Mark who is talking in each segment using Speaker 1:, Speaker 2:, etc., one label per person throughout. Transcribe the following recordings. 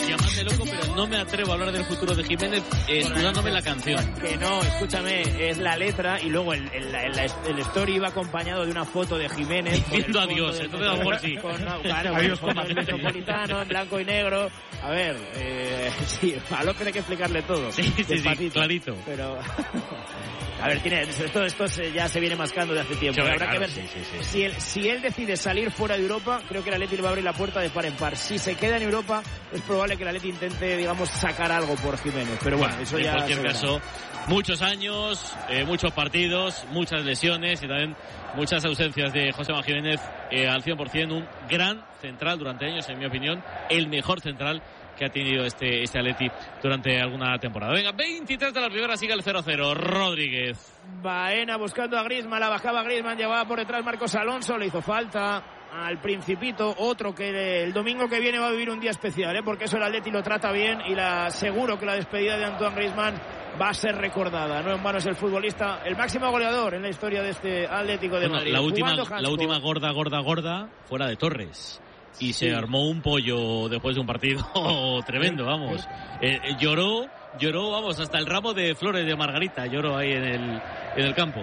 Speaker 1: llamadme loco, pero no me atrevo a hablar del futuro de Jiménez estudiándome la canción.
Speaker 2: Que no, escúchame, es la letra y luego el story iba acompañado de una foto de Jiménez
Speaker 1: diciendo adiós, entonces a lo mejor sí.
Speaker 2: Claro, adiós con el Metropolitano en blanco y negro. A ver, sí, a López hay que explicarle todo.
Speaker 1: Sí, clarito.
Speaker 2: Pero a ver, esto ya se viene mascando de hace tiempo. Habrá que ver si él decide salir fuera de Europa, creo que el Atleti le va a abrir la puerta de par en par. Si se queda en Europa, es probable que el Atleti intente, digamos, sacar algo por Jiménez. Pero bueno, eso ya...
Speaker 1: En cualquier caso, muchos años, muchos partidos, muchas lesiones y también muchas ausencias de Josema Jiménez al 100%. Un gran central durante años, en mi opinión, el mejor central que ha tenido este Atleti durante alguna temporada. Venga, 23 de la primera, sigue el 0-0. Rodríguez.
Speaker 2: Baena buscando a Griezmann, la bajaba Griezmann, llevaba por detrás Marcos Alonso, le hizo falta al Principito, otro que el domingo que viene va a vivir un día especial, porque eso el Atleti lo trata bien y seguro que la despedida de Antoine Griezmann va a ser recordada. No en vano es el futbolista, el máximo goleador en la historia de este Atlético de Madrid.
Speaker 1: La última gorda fuera de Torres. Y se armó un pollo después de un partido tremendo, vamos. Lloró, vamos, hasta el ramo de flores de Margarita lloró ahí en el campo.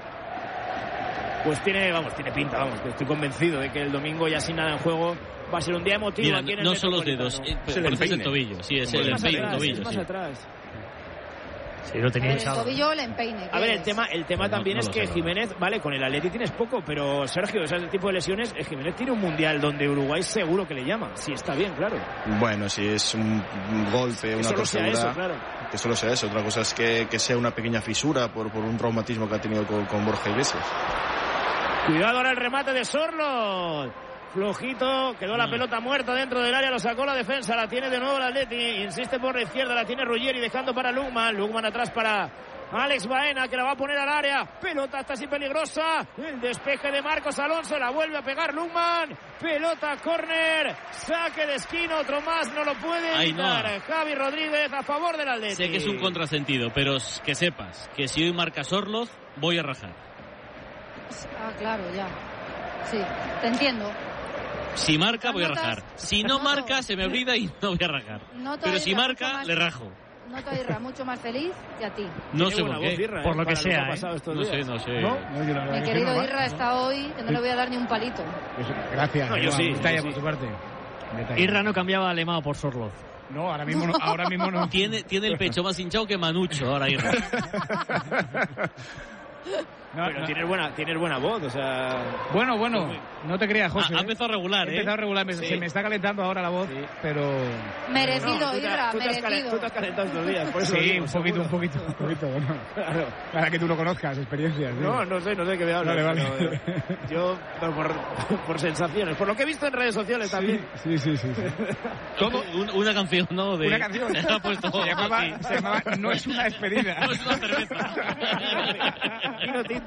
Speaker 2: Pues tiene pinta, vamos, estoy convencido de que el domingo ya sin nada en juego va a ser un día emotivo.
Speaker 1: Mira,
Speaker 2: aquí en el
Speaker 1: no son los dedos, es el tobillo, sí, es el empeine, el tobillo.
Speaker 2: Más atrás.
Speaker 3: Sí, lo tenía
Speaker 4: el tobillo o el empeine.
Speaker 2: A ver, el tema también es que Jiménez, vale, con el Atleti tienes poco, pero Sergio, ese tipo de lesiones, Jiménez tiene un mundial donde Uruguay seguro que le llama, si está bien, claro.
Speaker 5: Bueno, si es un golpe, una torcedura,
Speaker 2: claro.
Speaker 5: Que solo sea eso. Otra cosa es que sea una pequeña fisura por un traumatismo que ha tenido con Borja Iglesias.
Speaker 2: Cuidado ahora el remate de Sorloth. Flojito, quedó la pelota muerta dentro del área, lo sacó la defensa, la tiene de nuevo el Atleti, insiste por la izquierda, la tiene Ruggeri dejando para Lugman atrás para Alex Baena, que la va a poner al área, pelota hasta así peligrosa, el despeje de Marcos Alonso, la vuelve a pegar Lugman, pelota córner, saque de esquina, otro más, no lo puede evitar, Javi Rodríguez a favor del Atleti.
Speaker 1: Sé que es un contrasentido, pero que sepas que si hoy marca Sorloth, voy a rajar.
Speaker 4: Ah, claro, ya. Sí, te entiendo.
Speaker 1: Si marca, voy a rajar. Si no marca, se me olvida y no voy a rajar. Pero si marca, le rajo.
Speaker 4: Noto a Irra mucho más feliz que a ti.
Speaker 1: No sé por qué.
Speaker 3: Por lo que sea,
Speaker 1: No sé.
Speaker 4: Mi querido Irra está hoy, que no le voy a dar ni un palito.
Speaker 6: Gracias.
Speaker 2: No, yo sí.
Speaker 6: Detalle por tu parte.
Speaker 3: Irra no cambiaba Alemão por Sorloth.
Speaker 6: No, ahora mismo no.
Speaker 1: Tiene el pecho más hinchado que Manucho ahora, Irra.
Speaker 2: Pero tienes buena voz, o sea...
Speaker 6: Bueno, no te creas, José.
Speaker 1: Ha empezado a regular,
Speaker 6: Se me está calentando ahora la voz, pero...
Speaker 4: Merecido, Irra, merecido.
Speaker 2: Tú te has calentado estos días, por eso
Speaker 6: sí,
Speaker 2: digo,
Speaker 6: un poquito, bueno. Claro. Para que tú no conozcas experiencias.
Speaker 2: No sé qué me hablas.
Speaker 6: Vale.
Speaker 2: Yo, por sensaciones, por lo que he visto en redes sociales también.
Speaker 6: Sí.
Speaker 1: Todo una canción, ¿no?
Speaker 6: Una canción. Se llamaba No es una despedida.
Speaker 1: No es una cerveza.
Speaker 2: Vino tinto.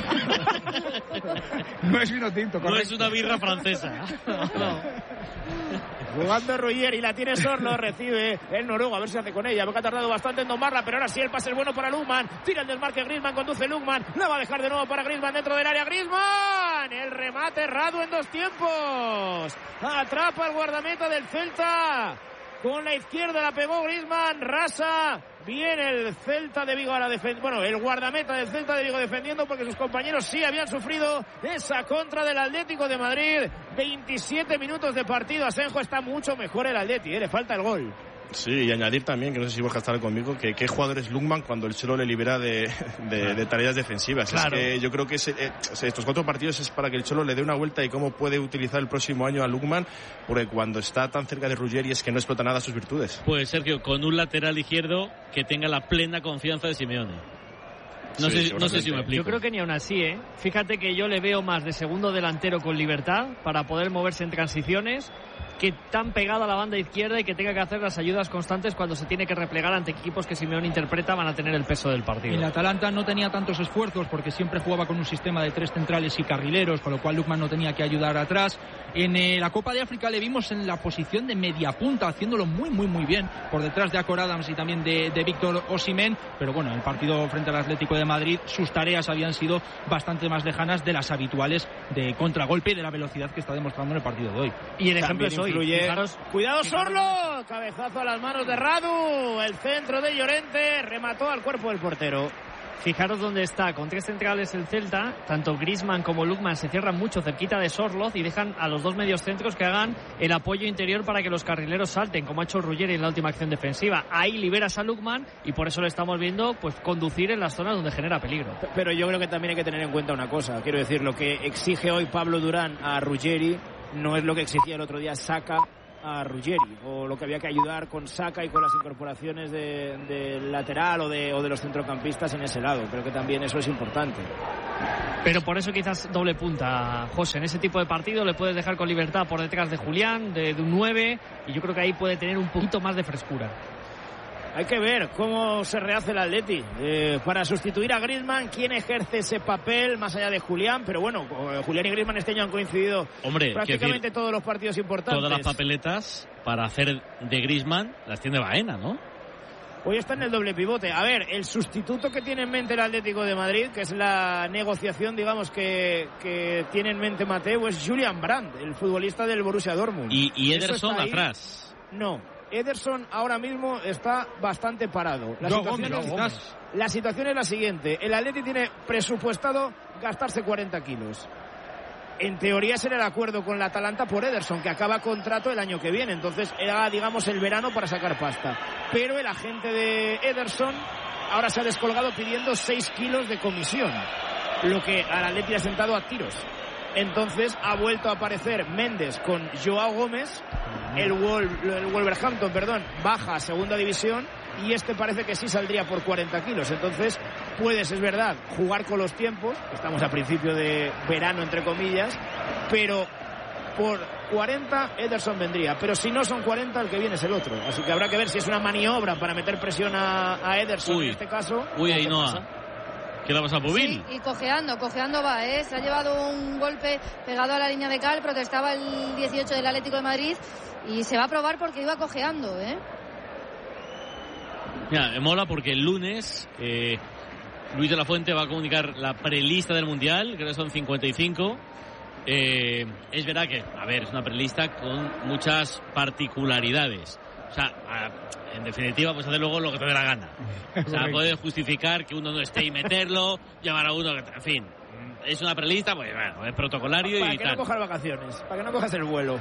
Speaker 6: No es vino tinto, correcto.
Speaker 1: No es una birra francesa. No.
Speaker 2: Jugando Ruggeri, la tiene Sorloth, recibe el noruego, a ver si hace con ella, porque ha tardado bastante en domarla, pero ahora sí el pase es bueno para Lugman, tira el desmarque Griezmann, conduce Lugman, la va a dejar de nuevo para Griezmann dentro del área, Griezmann, el remate errado en dos tiempos, atrapa el guardameta del Celta, con la izquierda la pegó Griezmann, rasa. Viene el Celta de Vigo ahora el guardameta del Celta de Vigo defendiendo porque sus compañeros sí habían sufrido esa contra del Atlético de Madrid. 27 minutos de partido. Asenjo, está mucho mejor el Atleti, le falta el gol.
Speaker 5: Sí, y añadir también, que no sé si Borja estará conmigo, que qué jugador es Lugman cuando el Cholo le libera de tareas defensivas. Claro. Es que yo creo que estos 4 partidos es para que el Cholo le dé una vuelta y cómo puede utilizar el próximo año a Lugman, porque cuando está tan cerca de Ruggeri es que no explota nada sus virtudes.
Speaker 1: Pues Sergio, con un lateral izquierdo que tenga la plena confianza de Simeone. No sé si me explico.
Speaker 3: Yo creo que ni aún así, Fíjate que yo le veo más de segundo delantero con libertad para poder moverse en transiciones, que tan pegado a la banda izquierda y que tenga que hacer las ayudas constantes cuando se tiene que replegar ante equipos que Simeone interpreta van a tener el peso del partido.
Speaker 7: El Atalanta no tenía tantos esfuerzos porque siempre jugaba con un sistema de 3 centrales y carrileros, con lo cual Lugman no tenía que ayudar atrás. En la Copa de África le vimos en la posición de media punta, haciéndolo muy bien por detrás de Acor Adams y también de Víctor Osimhen, pero bueno, en el partido frente al Atlético de Madrid sus tareas habían sido bastante más lejanas de las habituales de contragolpe y de la velocidad que está demostrando en el partido de hoy.
Speaker 3: Y el ejemplo es hoy.
Speaker 2: Cuidado, Sorlo. Cabezazo a las manos de Radu. El centro de Llorente remató al cuerpo del portero.
Speaker 3: Fijaros dónde está, con 3 centrales el Celta, tanto Griezmann como Lukman se cierran mucho cerquita de Sorloz y dejan a los 2 mediocentros que hagan el apoyo interior para que los carrileros salten, como ha hecho Ruggeri en la última acción defensiva. Ahí liberas a Lukman y por eso le estamos viendo pues conducir en las zonas donde genera peligro.
Speaker 2: Pero yo creo que también hay que tener en cuenta una cosa, quiero decir, lo que exige hoy Pablo Durán a Ruggeri no es lo que exigía el otro día Saka a Ruggeri, o lo que había que ayudar con Saka y con las incorporaciones del lateral o de los centrocampistas en ese lado. Creo que también eso es importante.
Speaker 3: Pero por eso quizás doble punta, José. En ese tipo de partido le puedes dejar con libertad por detrás de Julián, de un 9, y yo creo que ahí puede tener un poquito más de frescura.
Speaker 2: Hay que ver cómo se rehace el Atleti para sustituir a Griezmann. ¿Quién ejerce ese papel más allá de Julián? Pero bueno, Julián y Griezmann este año han coincidido prácticamente todos los partidos importantes.
Speaker 1: Todas las papeletas para hacer de Griezmann las tiene Baena, ¿no?
Speaker 2: Hoy está en el doble pivote. A ver, el sustituto que tiene en mente el Atlético de Madrid, que es la negociación, digamos, que tiene en mente Mateo, es Julian Brandt, el futbolista del Borussia Dortmund.
Speaker 1: Y Ederson atrás.
Speaker 2: No. Ederson ahora mismo está bastante parado. La situación es la siguiente. El Atleti tiene presupuestado gastarse 40 kilos. En teoría será el acuerdo con la Atalanta por Ederson, que acaba contrato el año que viene. Entonces era, digamos, el verano para sacar pasta. Pero el agente de Ederson ahora se ha descolgado pidiendo 6 kilos de comisión, lo que al Atleti le ha sentado a tiros. Entonces ha vuelto a aparecer Méndez con Joao Gómez. El Wolverhampton, baja a segunda división y este parece que sí saldría por 40 kilos. Entonces puedes, es verdad, jugar con los tiempos. Estamos a principio de verano, entre comillas, pero por 40 Ederson vendría. Pero si no son 40, el que viene es el otro. Así que habrá que ver si es una maniobra para meter presión a Ederson en este caso.
Speaker 1: Ainhoa. ¿Qué le pasa a Pubil?
Speaker 4: Sí, y cojeando va, se ha llevado un golpe pegado a la línea de cal, protestaba el 18 del Atlético de Madrid y se va a probar porque iba cojeando,
Speaker 1: Mira, me mola porque el lunes Luis de la Fuente va a comunicar la prelista del Mundial, creo que son 55. Es verdad que, es una prelista con muchas particularidades. O sea, en definitiva, pues hacer luego lo que te dé la gana. O sea, puede justificar que uno no esté y meterlo, llamar a uno, en fin. Es una prelista, pues bueno, es protocolario y tal.
Speaker 2: Para que no cojas vacaciones, para que no cojas el vuelo.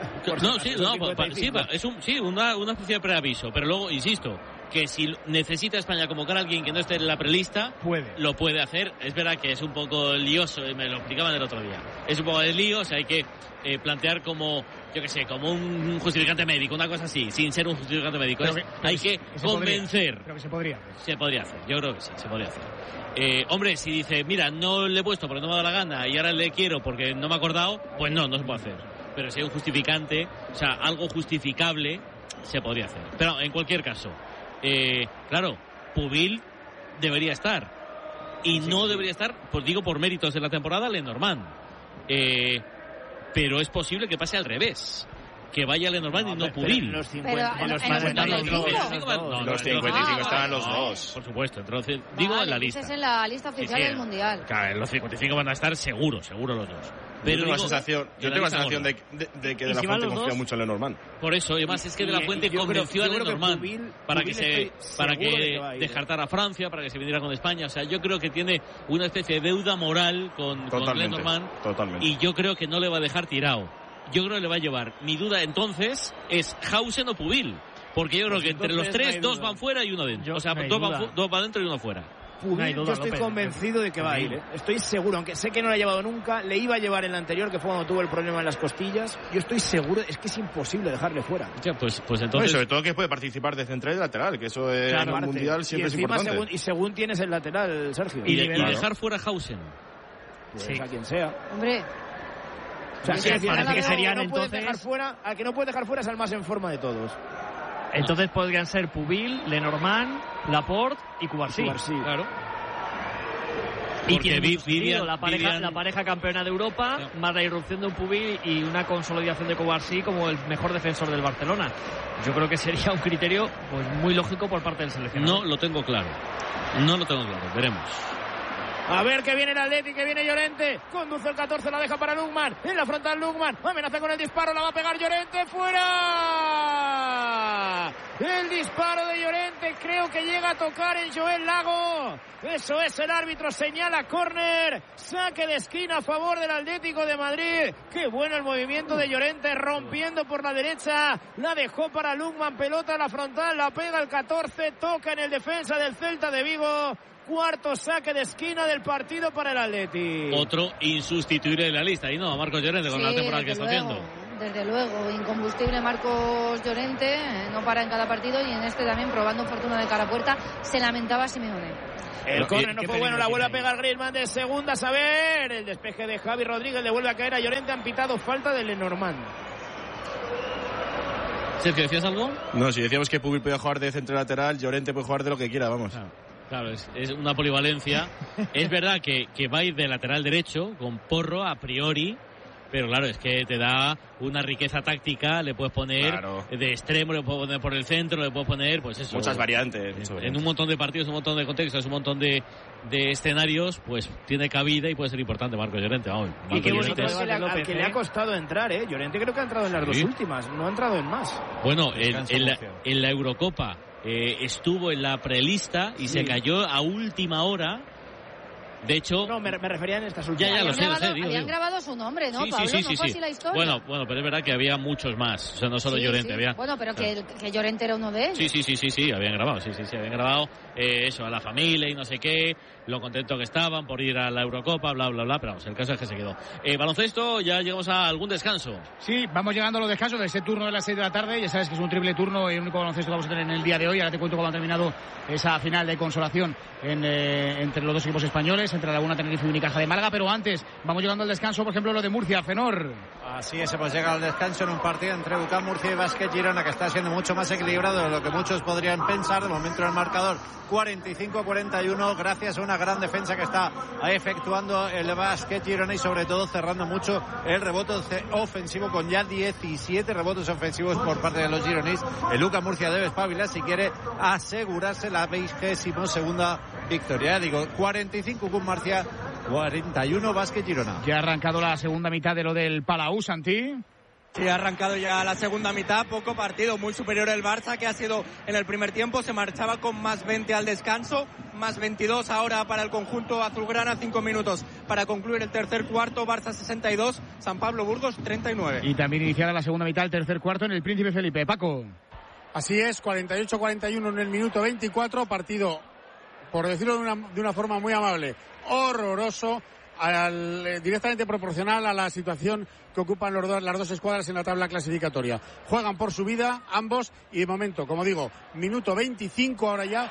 Speaker 1: Una especie de preaviso. Pero luego, insisto, que si necesita España convocar a alguien que no esté en la prelista, lo puede hacer. Es verdad que es un poco lioso, me lo explicaban el otro día. Es un poco de lío, o sea, hay que plantear como, yo qué sé, como un justificante médico, una cosa así, sin ser un justificante médico. Hay que convencer.
Speaker 6: Creo que se podría.
Speaker 1: Se podría hacer, yo creo que sí, se podría hacer. Hombre, si dice, mira, no le he puesto porque no me ha dado la gana y ahora le quiero porque no me he acordado, pues no se puede hacer. Pero si hay un justificante, o sea, algo justificable, se podría hacer. Pero en cualquier caso, claro, Pubil debería estar. Y no debería estar, pues digo, por méritos de la temporada, Lenormand. Pero es posible que pase al revés. Que vaya Lenormand y no Pubil.
Speaker 4: Los 55
Speaker 5: estaban los dos.
Speaker 1: Por supuesto, entonces digo en la lista.
Speaker 4: Es en la lista oficial del Mundial.
Speaker 1: Claro, en los 55 van a estar seguro los dos.
Speaker 5: Pero yo tengo la sensación de que De La Fuente confía mucho en Lenormand.
Speaker 1: Por eso, además es que De La Fuente convenció a Lenormand para que descartara a Francia, para que se viniera con España. O sea, yo creo que tiene una especie de deuda moral con Lenormand.
Speaker 5: Totalmente.
Speaker 1: Y yo creo que no le va a dejar tirado. Yo creo que le va a llevar. Mi duda entonces es Hausen o Pubil. Porque yo creo que entre los tres, dos van fuera y uno dentro. O sea, dos van dentro y uno fuera.
Speaker 2: Pubil, yo estoy convencido de que va a ir. Estoy seguro, aunque sé que no lo ha llevado nunca. Le iba a llevar en el anterior, que fue cuando tuvo el problema en las costillas. Yo estoy seguro, es que es imposible dejarle fuera.
Speaker 1: Pues entonces...
Speaker 5: sobre todo que puede participar de central y lateral, que eso en el Mundial siempre es importante.
Speaker 2: Según tienes el lateral, Sergio.
Speaker 1: Y dejar fuera Hausen.
Speaker 2: Pues a quien sea.
Speaker 4: Hombre...
Speaker 2: O sea, parece que serían entonces... Al que no puede dejar fuera es al más en forma de todos.
Speaker 3: Entonces podrían ser Pubil, Lenormand, Laporte y Cubarsí.
Speaker 2: Claro.
Speaker 3: Y tiene la pareja campeona de Europa, más la irrupción de un Pubil y una consolidación de Cubarsí como el mejor defensor del Barcelona. Yo creo que sería un criterio pues muy lógico por parte del seleccionador.
Speaker 1: No lo tengo claro, veremos.
Speaker 2: A ver que viene el Atleti, que viene Llorente. Conduce el 14, la deja para Lukman. En la frontal Lukman. Amenaza con el disparo, la va a pegar Llorente. ¡Fuera! El disparo de Llorente creo que llega a tocar en Joel Lago. Eso es, el árbitro señala córner. Saque de esquina a favor del Atlético de Madrid. Qué bueno el movimiento de Llorente, rompiendo por la derecha. La dejó para Lukman, pelota a la frontal, la pega el 14, toca en el defensa del Celta de Vigo. Cuarto saque de esquina del partido para el Atleti.
Speaker 1: Otro insustituible de la lista. Y no, Marcos Llorente con la temporada que está haciendo.
Speaker 4: Desde luego, incombustible Marcos Llorente, no para en cada partido y en este también probando fortuna de cara a puerta. Se lamentaba Simeone.
Speaker 2: El córner no fue bueno, la vuelve a pegar Griezmann de segundas. A ver, el despeje de Javi Rodríguez le vuelve a caer a Llorente. Han pitado falta de Lenormand.
Speaker 1: Sergio, ¿decías algo?
Speaker 5: No, si decíamos que Pubil podía jugar de centro lateral, Llorente puede jugar de lo que quiera, vamos.
Speaker 1: Claro, es una polivalencia. Es verdad que va a ir de lateral derecho con Porro a priori, pero claro, es que te da una riqueza táctica. Le puedes poner de extremo, le puedes poner por el centro, le puedes poner, pues eso.
Speaker 5: Muchas variantes.
Speaker 1: En un montón de partidos, un montón de contextos, un montón de escenarios, pues tiene cabida y puede ser importante Marcos Llorente. Vamos,
Speaker 2: y qué bonito es que le ha costado entrar, Llorente creo que ha entrado en las dos últimas, no ha entrado en más.
Speaker 1: Bueno, en la Eurocopa estuvo en la prelista y se cayó a última hora. De hecho,
Speaker 2: no, me refería en estas últimas.
Speaker 1: Ya lo sé.
Speaker 4: Habían grabado su nombre, ¿no,
Speaker 1: sí,
Speaker 4: Pablo?
Speaker 1: Sí,
Speaker 4: ¿No fue así la historia?
Speaker 1: Bueno, pero es verdad que había muchos más. O sea, no solo Llorente. Había,
Speaker 4: bueno, pero que Llorente era uno de ellos.
Speaker 1: Sí, habían grabado. Sí, habían grabado eso, a la familia y no sé qué. Lo contento que estaban por ir a la Eurocopa, bla, bla, bla. Pero vamos, el caso es que se quedó. Baloncesto, ya llegamos a algún descanso.
Speaker 6: Sí, vamos llegando a los descansos de ese turno de las 6 de la tarde. Ya sabes que es un triple turno y el único baloncesto que vamos a tener en el día de hoy. Ahora te cuento cómo ha terminado esa final de consolación entre los dos equipos españoles, entre Laguna Tenerife y Unicaja de Málaga. Pero antes, vamos llegando al descanso, por ejemplo, lo de Murcia, Fenor.
Speaker 8: Así es, hemos llegado al descanso en un partido entre UCAM Murcia y Básquet Girona que está siendo mucho más equilibrado de lo que muchos podrían pensar. De momento el marcador 45-41 gracias a una gran defensa que está efectuando el Básquet Girona y sobre todo cerrando mucho el rebote ofensivo con ya 17 rebotes ofensivos por parte de los gironíes. El UCAM Murcia debe espabilar si quiere asegurarse la 22ª victoria. Digo, 45 UCAM Murcia, 41 Básquet Girona.
Speaker 6: Ya ha arrancado la segunda mitad de lo del Palau, Santi.
Speaker 9: Sí, ha arrancado ya la segunda mitad, poco partido, muy superior el Barça, que ha sido en el primer tiempo, se marchaba con más 20 al descanso, más 22 ahora para el conjunto azulgrana, 5 minutos para concluir el tercer cuarto, Barça 62, San Pablo Burgos 39.
Speaker 6: Y también iniciada la segunda mitad del tercer cuarto en el Príncipe Felipe. Paco.
Speaker 10: Así es, 48-41 en el minuto 24, partido, por decirlo de una forma muy amable, horroroso, directamente proporcional a la situación que ocupan las dos escuadras en la tabla clasificatoria. Juegan por su vida ambos y de momento, como digo, minuto 25 ahora ya,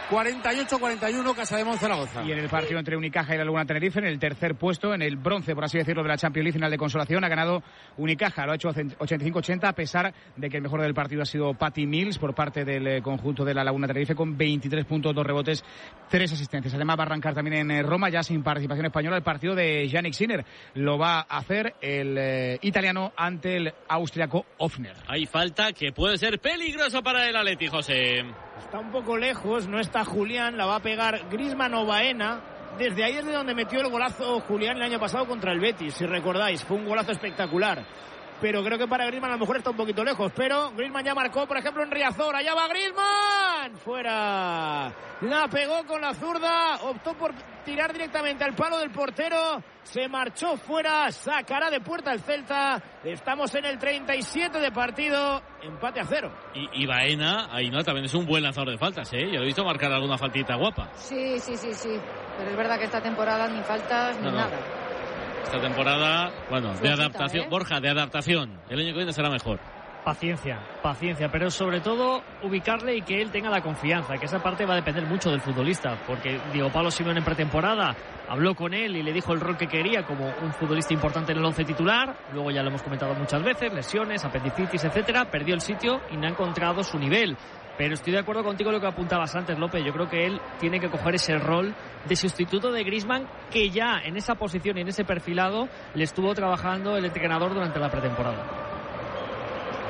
Speaker 10: 48-41 Casademón Zaragoza.
Speaker 6: Y en el partido entre Unicaja y la Laguna Tenerife, en el tercer puesto, en el bronce, por así decirlo, de la Champions League final de consolación, ha ganado Unicaja, lo ha hecho 85-80, a pesar de que el mejor del partido ha sido Patty Mills por parte del conjunto de la Laguna Tenerife con 23 puntos, 2 rebotes, 3 asistencias. Además va a arrancar también en Roma, ya sin participación española, el partido de Yannick Sinner. Lo va a hacer el italiano ante el austriaco Ofner.
Speaker 1: Hay falta que puede ser peligroso para el Atleti, José.
Speaker 2: Está un poco lejos, no está Julián, la va a pegar Griezmann o Baena. Desde ahí es de donde metió el golazo Julián el año pasado contra el Betis, si recordáis, fue un golazo espectacular. Pero creo que para Griezmann a lo mejor está un poquito lejos, pero Griezmann ya marcó, por ejemplo, en Riazor, allá va Griezmann, fuera, la pegó con la zurda, optó por tirar directamente al palo del portero, se marchó fuera, sacará de puerta el Celta. Estamos en el 37 de partido, empate a 0.
Speaker 1: Y Baena, ahí no, también es un buen lanzador de faltas, yo lo he visto marcar alguna faltita guapa.
Speaker 4: Sí, pero es verdad que esta temporada ni faltas ni nada.
Speaker 1: Esta temporada, bueno, de adaptación, Borja, de adaptación. El año que viene será mejor.
Speaker 3: Paciencia, pero sobre todo ubicarle y que él tenga la confianza, que esa parte va a depender mucho del futbolista, porque Diego Pablo Simeone en pretemporada habló con él y le dijo el rol que quería como un futbolista importante en el 11 titular, luego ya lo hemos comentado muchas veces, lesiones, apendicitis, etcétera, perdió el sitio y no ha encontrado su nivel. Pero estoy de acuerdo contigo en lo que apuntabas antes, López. Yo creo que él tiene que coger ese rol de sustituto de Griezmann, que ya en esa posición y en ese perfilado le estuvo trabajando el entrenador durante la pretemporada.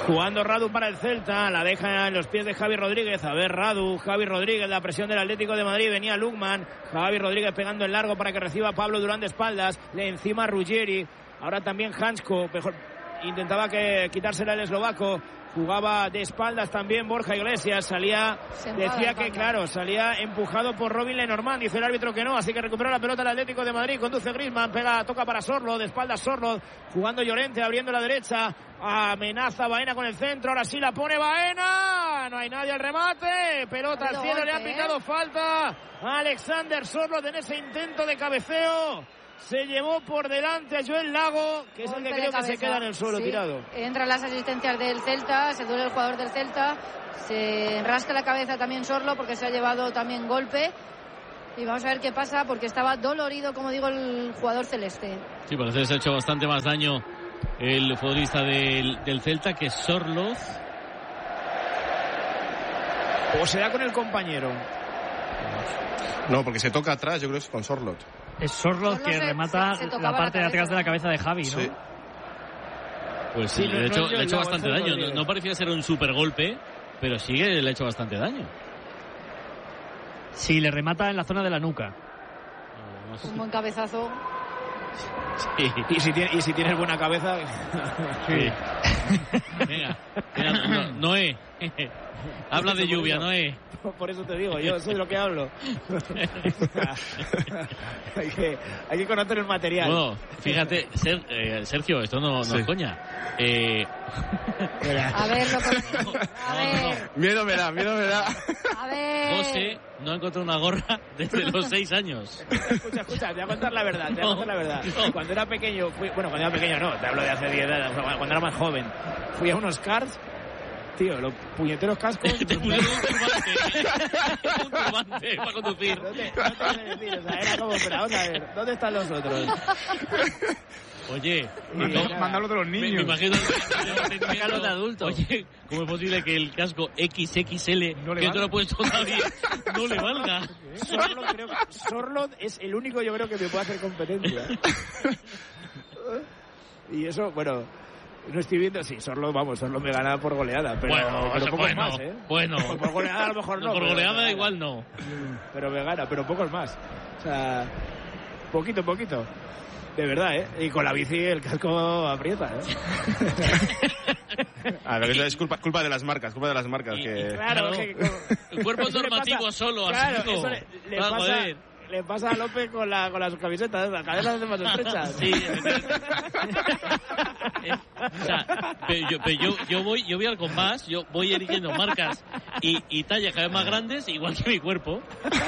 Speaker 2: Jugando Radu para el Celta, la deja en los pies de Javi Rodríguez. A ver Radu, Javi Rodríguez, la presión del Atlético de Madrid. Venía Lukman, Javi Rodríguez pegando en largo para que reciba Pablo Durán de espaldas. Le encima Ruggeri, ahora también Hansko, mejor, intentaba quitársela el eslovaco. Jugaba de espaldas también Borja Iglesias, decía que claro, salía empujado por Robin Lenormand, dice el árbitro que no, así que recupera la pelota el Atlético de Madrid, conduce Griezmann, toca para Sorloth, de espaldas Sorloth, jugando Llorente, abriendo la derecha, amenaza Baena con el centro, ahora sí la pone Baena, no hay nadie al remate, pelota al cielo, le ha pitado falta a Alexander Sorloth en ese intento de cabeceo. Se llevó por delante a Joel Lago, que es el que creo que se queda en el suelo tirado.
Speaker 4: Entran las asistencias del Celta, se duele el jugador del Celta, se rasca la cabeza también Sorloth porque se ha llevado también golpe. Y vamos a ver qué pasa porque estaba dolorido, como digo, el jugador celeste.
Speaker 1: Sí, parece que se ha hecho bastante más daño el futbolista del Celta que Sorloth.
Speaker 2: O será con el compañero.
Speaker 5: No, porque se toca atrás, yo creo que es con Sorloth.
Speaker 3: Es Sorloth que remata la parte de atrás de la cabeza de Javi, ¿no?
Speaker 5: Sí.
Speaker 1: Pues sí, le ha hecho bastante daño. No parecía ser un super golpe, pero sí que le ha hecho bastante daño.
Speaker 3: Sí, le remata en la zona de la nuca.
Speaker 4: Un buen cabezazo.
Speaker 1: Sí.
Speaker 2: Y si tienes buena cabeza.
Speaker 1: Sí. Venga, Noé. Habla de lluvia, Noé.
Speaker 2: Por eso te digo, yo soy lo que hablo. hay que conocer el material.
Speaker 1: Bueno, fíjate, Sergio, esto no es coña.
Speaker 4: A ver,
Speaker 5: Miedo me da.
Speaker 4: A ver.
Speaker 1: José no ha encontrado una gorra desde los 6 años.
Speaker 2: Escucha, te voy a contar la verdad. No. Cuando era pequeño, cuando era pequeño no, te hablo de hace 10 años, cuando era más joven, fui a unos karts. Tío, los puñeteros cascos.
Speaker 1: Un turbante para conducir.
Speaker 2: No te voy a decir, o sea, era como, pero vamos a ver, ¿dónde están los otros?
Speaker 1: Oye,
Speaker 6: mándalo de los niños.
Speaker 1: Me imagino
Speaker 3: que de adultos.
Speaker 1: Oye, ¿cómo es posible que el casco XXL
Speaker 6: no
Speaker 1: que te lo ha puesto todavía no le valga?
Speaker 2: Sorloth es el único, yo creo, que me puede hacer competencia. Y eso, bueno, no estoy viendo, sí, Sorloth me gana por goleada, pero pocos más, ¿eh?
Speaker 1: Bueno,
Speaker 2: por goleada a lo mejor no.
Speaker 1: Por goleada igual no.
Speaker 2: Pero me gana, pero pocos más. O sea, poquito. De verdad, ¿eh? Y con la bici el casco aprieta, ¿eh?
Speaker 5: Pero es culpa de las marcas, que...
Speaker 2: Claro,
Speaker 1: el cuerpo es normativo solo,
Speaker 2: claro,
Speaker 1: así
Speaker 2: eso le pasa a López con las camisetas, las cadenas de más estrechas.
Speaker 1: Sí. O sea, yo voy al compás, yo voy eligiendo marcas y tallas cada vez más grandes, igual que mi cuerpo.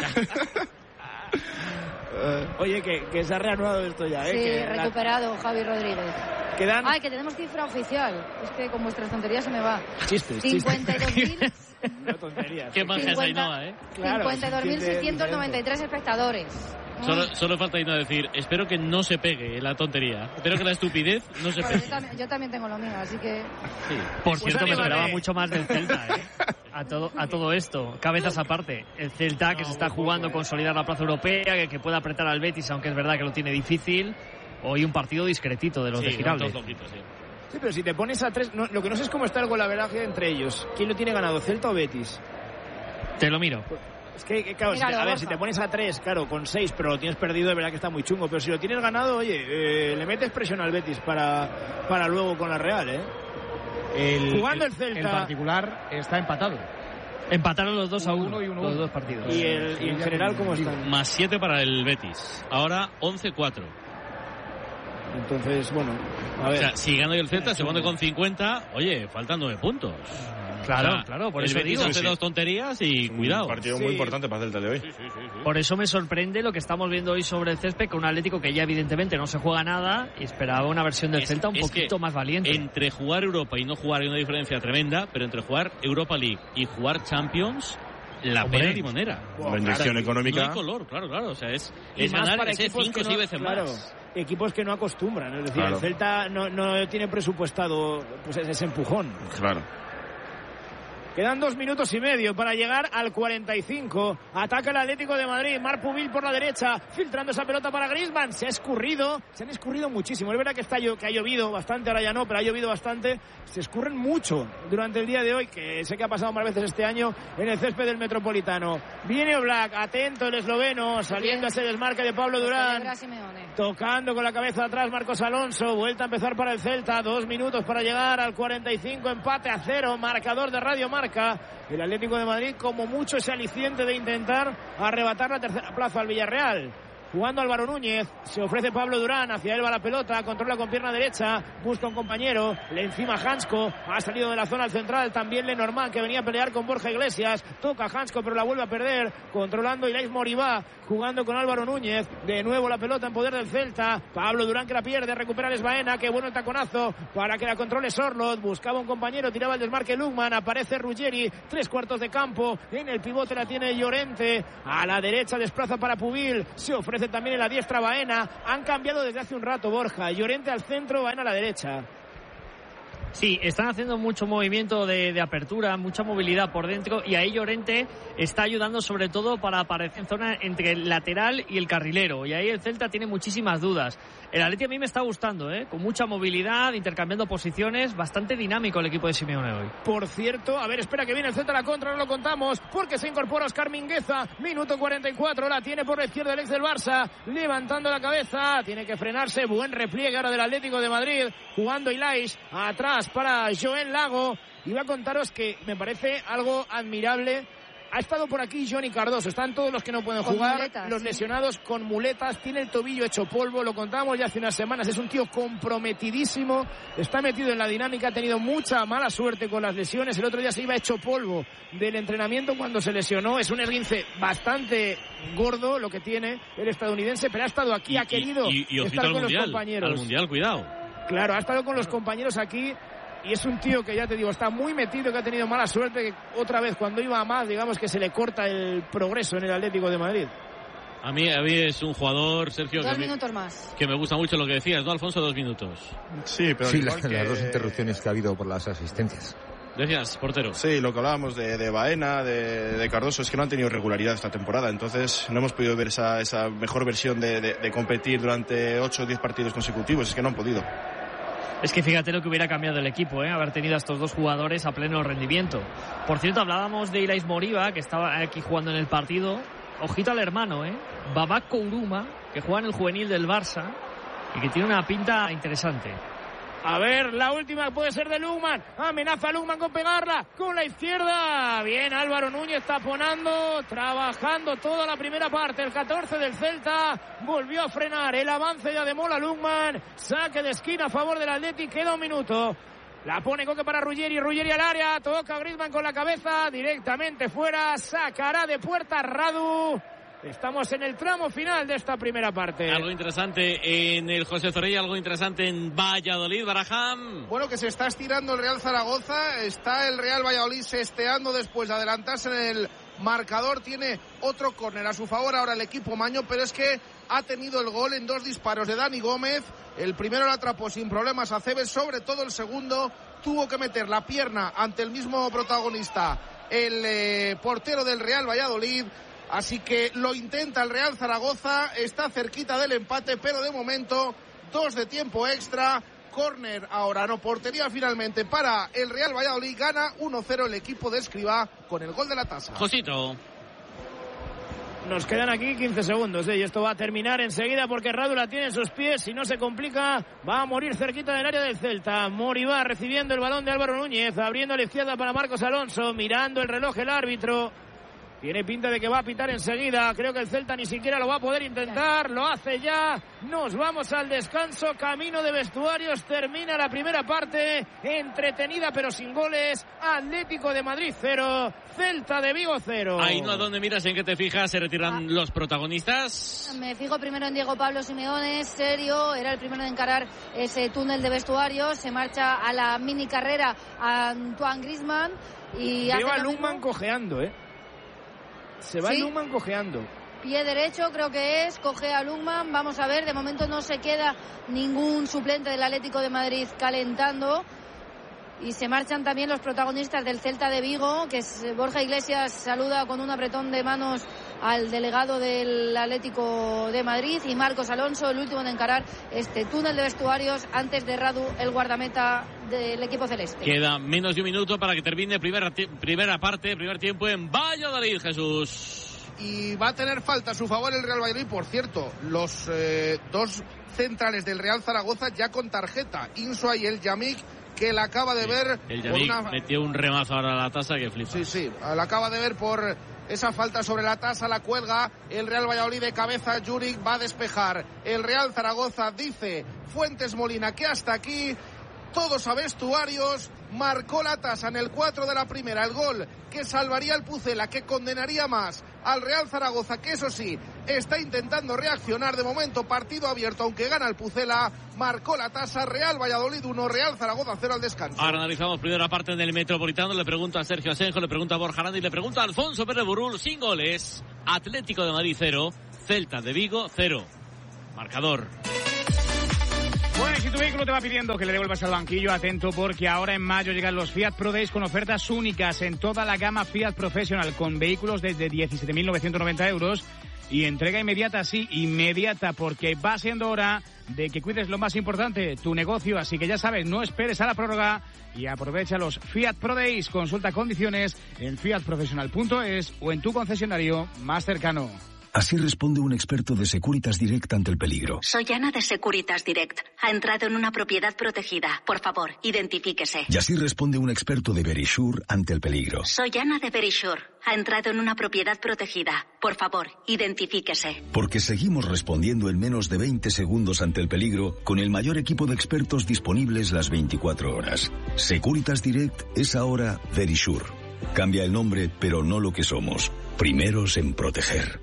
Speaker 2: Oye, que se ha reanudado esto ya, ¿eh?
Speaker 4: Sí,
Speaker 2: que
Speaker 4: recuperado Javi Rodríguez.
Speaker 2: Quedan...
Speaker 4: Ay, que tenemos cifra oficial. Es que con vuestras tonterías se me va.
Speaker 2: Chistes.
Speaker 4: 52.000.
Speaker 2: No tonterías.
Speaker 1: Qué magia Ainhoa, ¿eh?
Speaker 2: Claro,
Speaker 4: 52.693 espectadores.
Speaker 1: Solo falta Ainhoa decir, espero que no se pegue la tontería. Espero que la estupidez no se pegue.
Speaker 4: Yo también tengo lo mío, así que...
Speaker 1: Sí.
Speaker 3: Por cierto, me esperaba mucho más del Celta, ¿eh? A todo esto, cabezas aparte. El Celta que se está jugando consolidar la plaza europea, que pueda apretar al Betis, aunque es verdad que lo tiene difícil. Hoy un partido discretito de los de Giralde.
Speaker 2: Sí, pero si te pones a 3, lo que no sé es cómo está el golaveraje entre ellos. ¿Quién lo tiene ganado, Celta o Betis?
Speaker 3: Te lo miro.
Speaker 2: Es que, claro, si te pones a 3, claro, con 6, pero lo tienes perdido, de verdad que está muy chungo. Pero si lo tienes ganado, oye, le metes presión al Betis para luego con la Real, ¿eh? Jugando el Celta.
Speaker 6: En particular está empatado.
Speaker 3: Empataron los 2-1
Speaker 6: y 1-1
Speaker 3: los dos partidos.
Speaker 2: Y en general, ¿cómo están?
Speaker 1: Más 7 para el Betis. Ahora 11-4.
Speaker 2: Entonces, bueno, a ver.
Speaker 1: O sea, si gana el Celta, se pone con 50. Oye, faltan 9 puntos.
Speaker 3: Claro, por eso digo.
Speaker 1: Hace 2 tonterías y cuidado.
Speaker 5: Un partido muy importante para el Celta de hoy.
Speaker 1: Sí.
Speaker 3: Por eso me sorprende lo que estamos viendo hoy sobre el césped, con un Atlético que ya evidentemente no se juega nada y esperaba una versión del Celta un poquito más valiente.
Speaker 1: Entre jugar Europa y no jugar hay una diferencia tremenda, pero entre jugar Europa League y jugar Champions, la pena limonera.
Speaker 5: La inyección económica.
Speaker 1: No hay color, claro. O sea, es
Speaker 2: más
Speaker 1: ganar
Speaker 2: para
Speaker 1: ese 5 o 6 veces más.
Speaker 2: Equipos que no acostumbran, es decir, el Celta no tiene presupuestado pues ese empujón.
Speaker 5: Claro.
Speaker 2: Quedan 2 minutos y medio para llegar al 45. Ataca el Atlético de Madrid. Marc Pubil por la derecha, filtrando esa pelota para Griezmann. Se han escurrido muchísimo. Es verdad que ha llovido bastante, ahora ya no, pero ha llovido bastante. Se escurren mucho durante el día de hoy, que sé que ha pasado más veces este año en el césped del Metropolitano. Viene Oblak, atento el esloveno, saliendo a ese desmarque de Pablo Durán. Tocando con la cabeza atrás Marcos Alonso. Vuelta a empezar para el Celta. 2 minutos para llegar al 45. Empate a 0. Marcador de Radio Marca. El Atlético de Madrid, como mucho, ese aliciente de intentar arrebatar la tercera plaza al Villarreal. Jugando Álvaro Núñez, se ofrece Pablo Durán, hacia él va la pelota, controla con pierna derecha, busca un compañero, le encima Hansko, ha salido de la zona central, también Lenormand, que venía a pelear con Borja Iglesias, toca Hansko pero la vuelve a perder, controlando Ilaix Moribá, jugando con Álvaro Núñez, de nuevo la pelota en poder del Celta, Pablo Durán que la pierde, recupera Les Baena, que bueno el taconazo, para que la controle Sorloth, buscaba un compañero, tiraba el desmarque Lukman, aparece Ruggeri, 3/4 de campo, en el pivote la tiene Llorente, a la derecha desplaza para Pubil, se ofrece también en la diestra Baena. Han cambiado desde hace un rato, Borja. Llorente al centro, Baena a la derecha.
Speaker 3: Sí, están haciendo mucho movimiento de apertura, mucha movilidad por dentro, y ahí Llorente está ayudando sobre todo para aparecer en zona entre el lateral y el carrilero, y ahí el Celta tiene muchísimas dudas. El Atleti a mí me está gustando, con mucha movilidad, intercambiando posiciones, bastante dinámico el equipo de Simeone hoy.
Speaker 2: Por cierto, a ver, espera que viene el Celta a la contra, no lo contamos, porque se incorpora Óscar Mingueza, minuto 44, la tiene por la izquierda el ex del Barça, levantando la cabeza, tiene que frenarse, buen repliegue ahora del Atlético de Madrid, jugando Ilaix, atrás para Joel Lago. Iba a contaros que me parece algo admirable. Ha estado por aquí Johnny Cardoso. Están todos los que no pueden jugar, muletas, los lesionados con muletas. Tiene el tobillo hecho polvo, lo contábamos ya hace unas semanas. Es un tío comprometidísimo. Está metido en la dinámica. Ha tenido mucha mala suerte con las lesiones. El otro día se iba hecho polvo del entrenamiento cuando se lesionó. Es un esguince bastante gordo lo que tiene el estadounidense, pero ha estado aquí, ha querido estar con los compañeros.
Speaker 1: Al Mundial, cuidado.
Speaker 2: Claro, ha estado con los compañeros aquí. Y es un tío que, ya te digo, está muy metido, que ha tenido mala suerte, que otra vez cuando iba a más, digamos que se le corta el progreso en el Atlético de Madrid.
Speaker 1: A mí es un jugador, Sergio,
Speaker 4: 2 minutos más.
Speaker 1: Que me gusta mucho lo que decías, ¿no, Alfonso? 2 minutos.
Speaker 5: Sí, pero
Speaker 11: sí, las 2 interrupciones que ha habido por las asistencias.
Speaker 1: Decías, portero.
Speaker 5: Sí, lo que hablábamos de Baena, de Cardoso, es que no han tenido regularidad esta temporada, entonces no hemos podido ver esa mejor versión de competir durante 8 o 10 partidos consecutivos, es que no han podido.
Speaker 3: Es que fíjate lo que hubiera cambiado el equipo, haber tenido a estos dos jugadores a pleno rendimiento. Por cierto, hablábamos de Ilaix Moribá, que estaba aquí jugando en el partido. Ojito al hermano, Babak Kourouma, que juega en el juvenil del Barça y que tiene una pinta interesante.
Speaker 2: A ver, la última puede ser de Lukman. Amenaza a Lukman con pegarla con la izquierda. Bien, Álvaro Núñez taponando, trabajando toda la primera parte. El 14 del Celta volvió a frenar el avance ya de Mola Lukman. Saque de esquina a favor del Atleti. Queda 1 minuto. La pone Coque para Ruggeri al área. Toca Griezmann con la cabeza. Directamente fuera. Sacará de puerta Radu. Estamos en el tramo final de esta primera parte.
Speaker 1: Algo interesante en el José Zorrilla, algo interesante en Valladolid, Baraham.
Speaker 12: Bueno, que se está estirando el Real Zaragoza, está el Real Valladolid sesteando después de adelantarse en el marcador, tiene otro córner a su favor ahora el equipo maño, pero es que ha tenido el gol en 2 disparos de Dani Gómez. El primero lo atrapó sin problemas a Cebes, sobre todo el segundo tuvo que meter la pierna ante el mismo protagonista, el portero del Real Valladolid. Así que lo intenta el Real Zaragoza, está cerquita del empate, pero de momento 2 de tiempo extra, córner ahora, no, portería finalmente para el Real Valladolid, gana 1-0 el equipo de Escribá con el gol de la tasa.
Speaker 1: Josito.
Speaker 2: Nos quedan aquí 15 segundos, y esto va a terminar enseguida porque Radu la tiene en sus pies. Si no se complica, va a morir cerquita del área del Celta. Moribá recibiendo el balón de Álvaro Núñez, abriendo a la izquierda para Marcos Alonso, mirando el reloj el árbitro. Tiene pinta de que va a pitar enseguida. Creo que el Celta ni siquiera lo va a poder intentar. Lo hace ya. Nos vamos al descanso. Camino de vestuarios. Termina la primera parte. Entretenida pero sin goles. Atlético de Madrid 0. Celta de Vigo 0.
Speaker 1: Ahí no, ¿a dónde miras? ¿En qué te fijas? ¿Se retiran los protagonistas?
Speaker 4: Me fijo primero en Diego Pablo Simeone. Serio. Era el primero en encarar ese túnel de vestuarios. Se marcha a la mini carrera a Antoine Griezmann. Y
Speaker 2: veo a Lukman cojeando, Se va Lukman cojeando.
Speaker 4: Pie derecho creo que es, cojea Lukman. Vamos a ver, de momento no se queda ningún suplente del Atlético de Madrid calentando. Y se marchan también los protagonistas del Celta de Vigo, que es Borja Iglesias saluda con un apretón de manos al delegado del Atlético de Madrid, y Marcos Alonso, el último en encarar este túnel de vestuarios antes de Radu, el guardameta del equipo celeste.
Speaker 1: Queda menos de un minuto para que termine primer tiempo en Valladolid, Jesús.
Speaker 12: Y va a tener falta a su favor el Real Valladolid. Por cierto, los dos centrales del Real Zaragoza ya con tarjeta, Insua y el Yamik, que la acaba de ver.
Speaker 1: El Yamik metió un remazo ahora a la tasa que flipa.
Speaker 12: Sí, la acaba de ver por esa falta sobre la tasa, la cuelga el Real Valladolid de cabeza. Juric va a despejar. El Real Zaragoza, dice Fuentes Molina, que hasta aquí todos a vestuarios. Marcó la tasa en el 4 de la primera, el gol que salvaría al Pucela, que condenaría más al Real Zaragoza, que eso sí, está intentando reaccionar. De momento, partido abierto, aunque gana el Pucela. Marcó la tasa, Real Valladolid 1, Real Zaragoza 0 al descanso.
Speaker 1: Ahora analizamos primera parte en el Metropolitano. Le pregunto a Sergio Asenjo, le pregunto a Borja Aranda y le pregunto a Alfonso Pérez Burrul. Sin goles, Atlético de Madrid 0, Celta de Vigo 0. Marcador.
Speaker 6: Bueno, y si tu vehículo te va pidiendo que le devuelvas al banquillo, atento, porque ahora en mayo llegan los Fiat Pro Days con ofertas únicas en toda la gama Fiat Professional, con vehículos desde 17.990 euros y entrega inmediata, sí, inmediata, porque va siendo hora de que cuides lo más importante, tu negocio. Así que ya sabes, no esperes a la prórroga y aprovecha los Fiat Pro Days. Consulta condiciones en fiatprofessional.es o en tu concesionario más cercano.
Speaker 13: Así responde un experto de Securitas Direct ante el peligro.
Speaker 14: Soy Ana de Securitas Direct. Ha entrado en una propiedad protegida. Por favor, identifíquese.
Speaker 13: Y así responde un experto de Verisure ante el peligro.
Speaker 14: Soy Ana de Verisure. Ha entrado en una propiedad protegida. Por favor, identifíquese.
Speaker 13: Porque seguimos respondiendo en menos de 20 segundos ante el peligro con el mayor equipo de expertos disponibles las 24 horas. Securitas Direct es ahora Verisure. Cambia el nombre, pero no lo que somos. Primeros en proteger.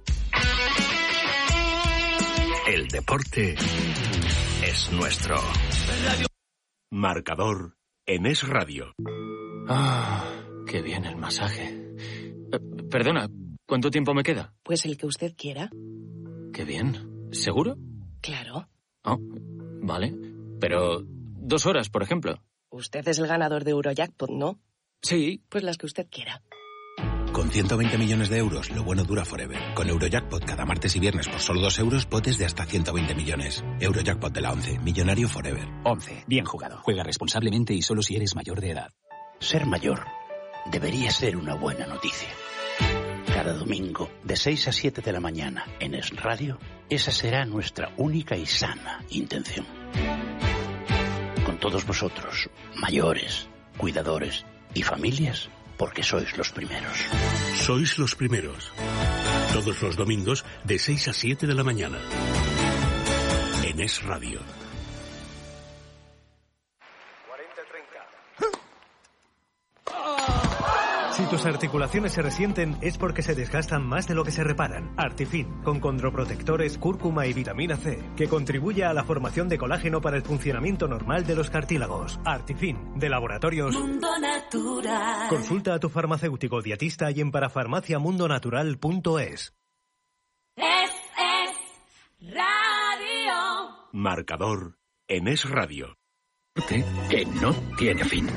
Speaker 15: El deporte es nuestro. Marcador en Es Radio.
Speaker 16: Qué bien el masaje. Perdona, ¿cuánto tiempo me queda?
Speaker 17: Pues el que usted quiera.
Speaker 16: Qué bien. ¿Seguro?
Speaker 17: Claro.
Speaker 16: Oh, vale. Pero 2 horas, por ejemplo.
Speaker 17: Usted es el ganador de Eurojackpot, ¿no?
Speaker 16: Sí.
Speaker 17: Pues las que usted quiera.
Speaker 18: Con 120 millones de euros, lo bueno dura forever. Con Eurojackpot cada martes y viernes por solo 2 euros, potes de hasta 120 millones. Eurojackpot de la 11, millonario forever.
Speaker 19: 11, bien jugado. Juega responsablemente y solo si eres mayor de edad.
Speaker 20: Ser mayor debería ser una buena noticia. Cada domingo, de 6 a 7 de la mañana, en Es Radio, esa será nuestra única y sana intención. Con todos vosotros, mayores, cuidadores y familias, porque sois los primeros.
Speaker 15: Sois los primeros. Todos los domingos de 6 a 7 de la mañana. En Es Radio.
Speaker 21: Si tus articulaciones se resienten es porque se desgastan más de lo que se reparan. Artifin, con condroprotectores, cúrcuma y vitamina C, que contribuye a la formación de colágeno para el funcionamiento normal de los cartílagos. Artifin, de Laboratorios
Speaker 22: Mundo Natural.
Speaker 21: Consulta a tu farmacéutico dietista y en parafarmaciamundonatural.es.
Speaker 22: Es Radio.
Speaker 15: Marcador en Es Radio.
Speaker 19: Que no tiene fin.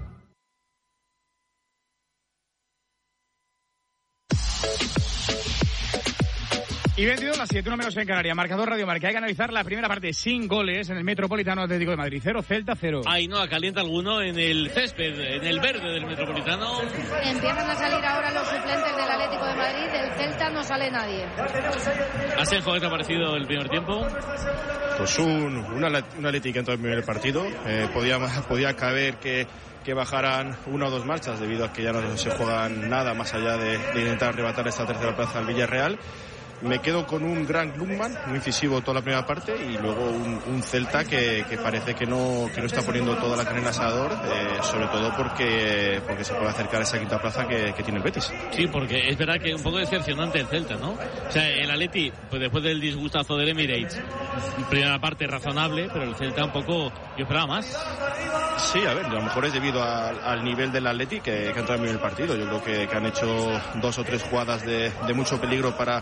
Speaker 6: Y 22 las 7, 1 menos en Canarias. Marcador Radio Marca. Hay que analizar la primera parte sin goles en el Metropolitano Atlético de Madrid. 0, Celta 0.
Speaker 1: Ainhoa, ¿calienta alguno en el césped, en el verde del Metropolitano?
Speaker 4: Empiezan a salir ahora los suplentes del Atlético de Madrid. Del Celta no sale nadie.
Speaker 1: Asenjo, ¿qué te ha parecido el primer tiempo?
Speaker 5: Pues un Atlético que entró en el primer partido. Podía caber que bajaran 1 o 2 marchas debido a que ya no se juegan nada más allá de intentar arrebatar esta tercera plaza al Villarreal. Me quedo con un gran Lundman, muy incisivo toda la primera parte, y luego un Celta que parece que no está poniendo toda la carne en el asador, sobre todo porque se puede acercar a esa quinta plaza que tiene el Betis.
Speaker 1: Sí, porque es verdad que es un poco decepcionante el Celta, ¿no? O sea, el Atleti, pues después del disgustazo del Emirates, primera parte razonable, pero el Celta un poco, yo esperaba más.
Speaker 5: Sí, a ver, a lo mejor es debido al nivel del Atleti que ha entrado en el partido. Yo creo que han hecho 2 o 3 jugadas de mucho peligro para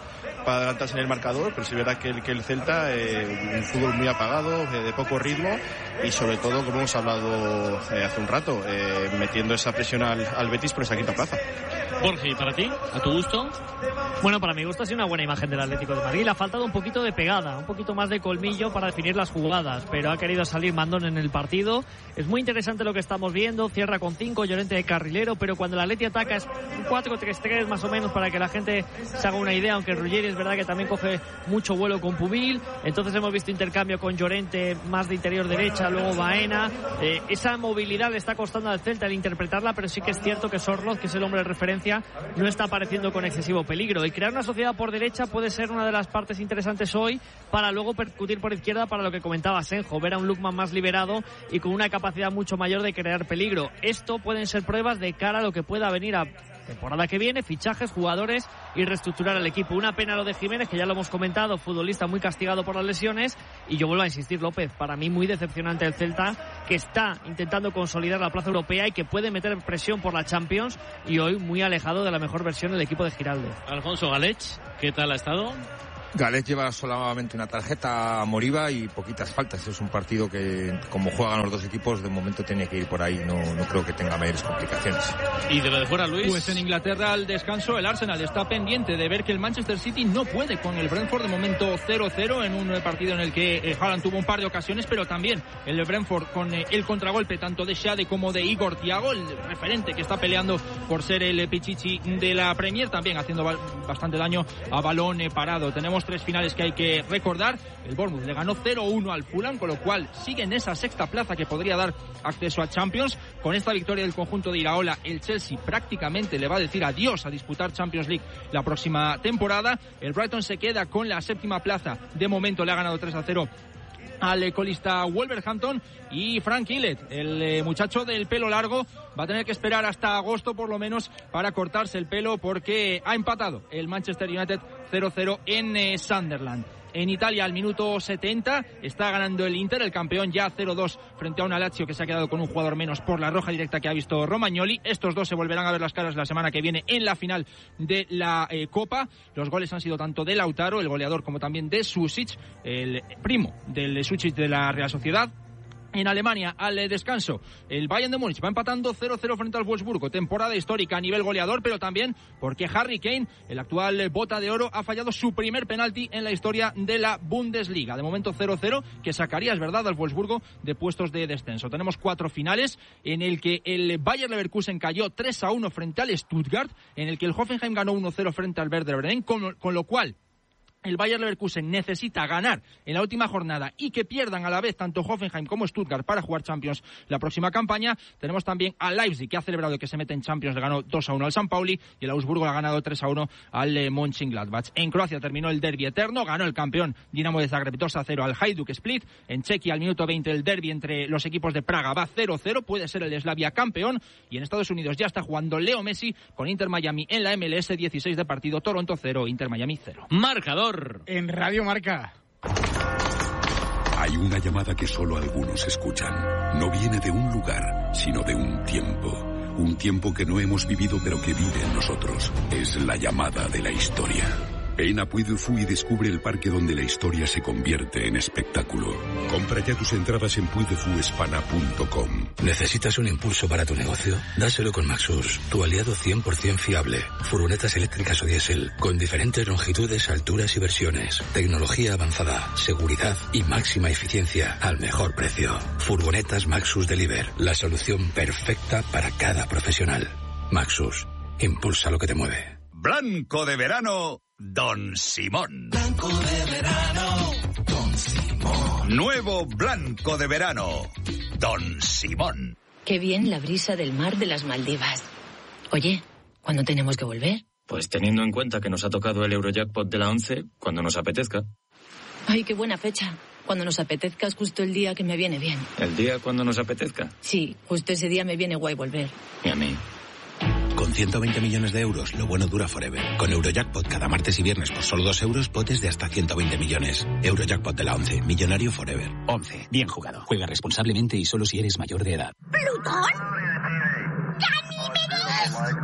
Speaker 5: para adelantarse en el marcador, pero sí verá que el Celta, un fútbol muy apagado, de poco ritmo y sobre todo, como hemos hablado hace un rato, metiendo esa presión al Betis por esa quinta plaza.
Speaker 1: Borja, ¿y para ti? ¿A tu gusto?
Speaker 3: Bueno, para mi gusto ha sido una buena imagen del Atlético de Madrid. Le ha faltado un poquito de pegada, un poquito más de colmillo para definir las jugadas, pero ha querido salir mandón en el partido. Es muy interesante lo que estamos viendo. Cierra con 5, Llorente de carrilero, pero cuando el Atleti ataca es un 4-3-3 más o menos, para que la gente se haga una idea, aunque Ruggeri es verdad que también coge mucho vuelo con Pubil. Entonces hemos visto intercambio con Llorente más de interior derecha, luego Baena. Esa movilidad le está costando al Celta el interpretarla, pero sí que es cierto que Sorloz, que es el hombre de referencia, no está apareciendo con excesivo peligro. El crear una sociedad por derecha puede ser una de las partes interesantes hoy, para luego percutir por izquierda, para lo que comentaba Senjo, ver a un Lookman más liberado y con una capacidad mucho mayor de crear peligro. Esto pueden ser pruebas de cara a lo que pueda venir a temporada que viene, fichajes, jugadores y reestructurar el equipo. Una pena lo de Jiménez, que ya lo hemos comentado, futbolista muy castigado por las lesiones, y yo vuelvo a insistir, López, para mí muy decepcionante el Celta, que está intentando consolidar la plaza europea y que puede meter presión por la Champions, y hoy muy alejado de la mejor versión del equipo de Giraldo.
Speaker 1: Alfonso Galech, ¿qué tal ha estado?
Speaker 11: Galech lleva solamente una tarjeta a Moriba y poquitas faltas. Es un partido que, como juegan los dos equipos, de momento tiene que ir por ahí. No creo que tenga mayores complicaciones.
Speaker 1: ¿Y de lo de fuera, Luis?
Speaker 7: Pues en Inglaterra, al descanso, el Arsenal está pendiente de ver que el Manchester City no puede con el Brentford. De momento 0-0 en un partido en el que Haaland tuvo un par de ocasiones, pero también el Brentford con el contragolpe tanto de Shade como de Igor Thiago, el referente que está peleando por ser el Pichichi de la Premier, también haciendo bastante daño a balón parado. Tenemos 3 finales que hay que recordar. El Bournemouth le ganó 0-1 al Fulham, con lo cual sigue en esa sexta plaza que podría dar acceso a Champions. Con esta victoria del conjunto de Iraola, el Chelsea prácticamente le va a decir adiós a disputar Champions League la próxima temporada. El Brighton se queda con la séptima plaza. De momento le ha ganado 3-0 al colista Wolverhampton, y Frank Illet, el muchacho del pelo largo, va a tener que esperar hasta agosto por lo menos para cortarse el pelo, porque ha empatado el Manchester United 0-0 en Sunderland. En Italia, al minuto 70, está ganando el Inter, el campeón, ya 0-2 frente a un Lazio que se ha quedado con un jugador menos por la roja directa que ha visto Romagnoli. Estos dos se volverán a ver las caras la semana que viene en la final de la Copa. Los goles han sido tanto de Lautaro, el goleador, como también de Sušić, el primo del Sušić de la Real Sociedad. En Alemania, al descanso, el Bayern de Múnich va empatando 0-0 frente al Wolfsburgo. Temporada histórica a nivel goleador, pero también porque Harry Kane, el actual bota de oro, ha fallado su primer penalti en la historia de la Bundesliga. De momento 0-0, que sacaría, es verdad, al Wolfsburgo de puestos de descenso. Tenemos 4 finales, en el que el Bayer Leverkusen cayó 3-1 frente al Stuttgart, en el que el Hoffenheim ganó 1-0 frente al Werder Bremen, con lo cual el Bayer Leverkusen necesita ganar en la última jornada y que pierdan a la vez tanto Hoffenheim como Stuttgart para jugar Champions la próxima campaña. Tenemos también a Leipzig, que ha celebrado que se mete en Champions, le ganó 2-1 al San Pauli, y el Augsburgo le ha ganado 3-1 al Mönchengladbach. En Croacia terminó el derbi eterno, ganó el campeón Dinamo de Zagreb 2-0 al Hajduk Split. En Chequia, al minuto 20, el derbi entre los equipos de Praga va 0-0, puede ser el Slavia campeón. Y en Estados Unidos ya está jugando Leo Messi con Inter Miami en la MLS, 16 de partido, Toronto 0, Inter Miami 0.
Speaker 1: Marcador
Speaker 6: en Radio Marca.
Speaker 8: Hay una llamada que solo algunos escuchan. No viene de un lugar, sino de un tiempo. Un tiempo que no hemos vivido, pero que vive en nosotros. Es la llamada de la historia. Ven a Puy du Fou y descubre el parque donde la historia se convierte en espectáculo. Compra ya tus entradas en puydefouespana.com.
Speaker 23: ¿Necesitas un impulso para tu negocio? Dáselo con Maxus, tu aliado 100% fiable. Furgonetas eléctricas o diésel, con diferentes longitudes, alturas y versiones. Tecnología avanzada, seguridad y máxima eficiencia al mejor precio. Furgonetas Maxus Deliver, la solución perfecta para cada profesional. Maxus, impulsa lo que te mueve.
Speaker 24: Blanco de verano, Don Simón.
Speaker 22: Blanco de verano, Don Simón.
Speaker 24: Nuevo blanco de verano, Don Simón.
Speaker 25: Qué bien la brisa del mar de las Maldivas. Oye, ¿cuándo tenemos que volver?
Speaker 16: Pues teniendo en cuenta que nos ha tocado el Eurojackpot de la 11, cuando nos apetezca.
Speaker 25: Ay, qué buena fecha. Cuando nos apetezca es justo el día que me viene bien.
Speaker 16: ¿El día cuando nos apetezca?
Speaker 25: Sí, justo ese día me viene guay volver.
Speaker 16: Y a mí.
Speaker 18: Con 120 millones de euros, lo bueno dura forever. Con Eurojackpot cada martes y viernes por solo 2 euros, potes de hasta 120 millones. Eurojackpot de la 11, millonario forever.
Speaker 19: 11, bien jugado. Juega responsablemente y solo si eres mayor de edad.
Speaker 22: ¿Plutón? ¡Ganímedes!